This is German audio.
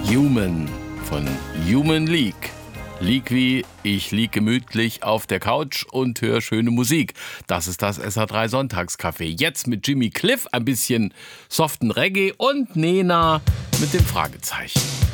Human von Human League. Lieg wie, ich lieg gemütlich auf der Couch und höre schöne Musik. Das ist das SR3 Sonntagscafé. Jetzt mit Jimmy Cliff, ein bisschen soften Reggae und Nena mit dem Fragezeichen.